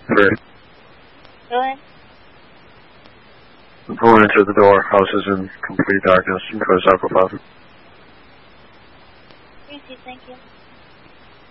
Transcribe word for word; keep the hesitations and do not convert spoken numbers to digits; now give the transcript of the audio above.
Three. Go ahead. I'm pulling into the door. House is in complete darkness. Code Aqua Plaza. Thank you, thank you.